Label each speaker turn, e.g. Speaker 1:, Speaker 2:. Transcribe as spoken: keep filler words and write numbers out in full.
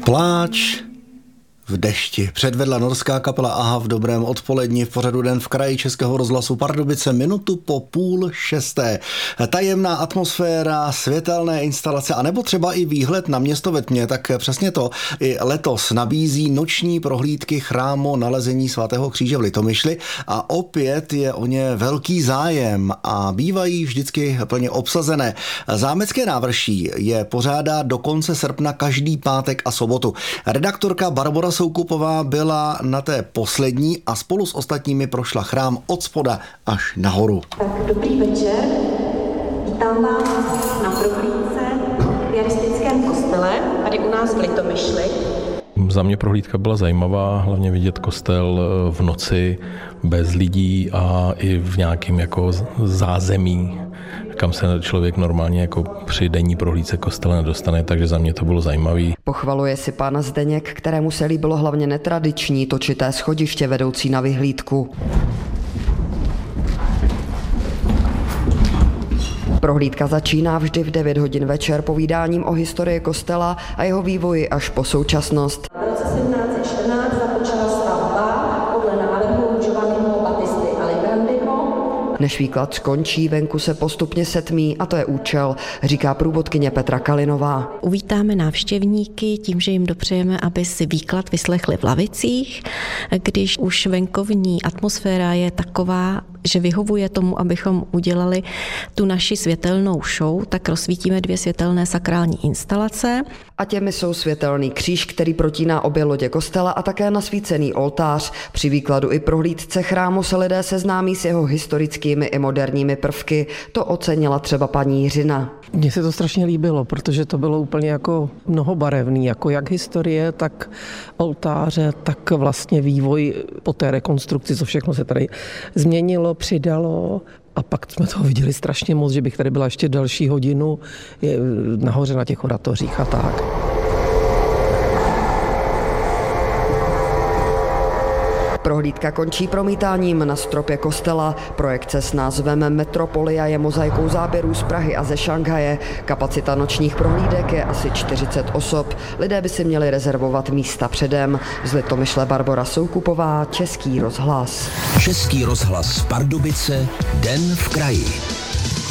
Speaker 1: Pláč v dešti. Předvedla norská kapela Aha v dobrém odpoledni v pořadu Den v kraji Českého rozhlasu Pardubice minutu po půl šesté. Tajemná atmosféra, světelné instalace a nebo třeba i výhled na město ve tmě, tak přesně to i letos nabízí noční prohlídky chrámu Nalezení svatého kříže v Litomyšli a opět je o ně velký zájem a bývají vždycky plně obsazené. Zámecké návrší je pořádá do konce srpna každý pátek a sobotu. Redaktorka Barbora Soukupová byla na té poslední a spolu s ostatními prošla chrám od spoda až nahoru.
Speaker 2: Tak dobrý večer, vítám vás na prohlídce v piaristickém kostele, tady u nás v Litomyšli.
Speaker 3: Za mě prohlídka byla zajímavá, hlavně vidět kostel v noci bez lidí a i v nějakém jako zázemí, kam se člověk normálně jako při denní prohlídce kostela nedostane, takže za mě to bylo zajímavý.
Speaker 4: Pochvaluje si pán Zdeněk, kterému se líbilo hlavně netradiční točité schodiště vedoucí na vyhlídku. Prohlídka začíná vždy v devět hodin večer povídáním o historii kostela a jeho vývoji až po současnost.
Speaker 2: V roce sedmnáct set čtrnáct započala stavba podle návrhu Giovanniho Battisty Alibrandiho.
Speaker 4: Než výklad skončí, venku se postupně setmí a to je účel, říká průvodkyně Petra Kalinová.
Speaker 5: Uvítáme návštěvníky tím, že jim dopřejeme, aby si výklad vyslechli v lavicích, když už venkovní atmosféra je taková, že vyhovuje tomu, abychom udělali tu naši světelnou show, tak rozsvítíme dvě světelné sakrální instalace.
Speaker 4: A těmi jsou světelný kříž, který protíná obě lodě kostela a také nasvícený oltář. Při výkladu i prohlídce chrámu se lidé seznámí s jeho historickými i moderními prvky. To ocenila třeba paní Jiřina.
Speaker 6: Mně se to strašně líbilo, protože to bylo úplně jako mnohobarevný, jako jak historie, tak oltáře, tak vlastně vývoj po té rekonstrukci, co všechno se tady změnilo, přidalo. A pak jsme toho viděli strašně moc, že bych tady byla ještě další hodinu nahoře na těch oratořích a tak.
Speaker 4: Prohlídka končí promítáním na stropě kostela. Projekce s názvem Metropolia je mozaikou záběrů z Prahy a ze Šanghaje. Kapacita nočních prohlídek je asi čtyřicet osob. Lidé by si měli rezervovat místa předem. Z Litomyšle Barbora Soukupová, Český rozhlas.
Speaker 7: Český rozhlas Pardubice, Den v kraji.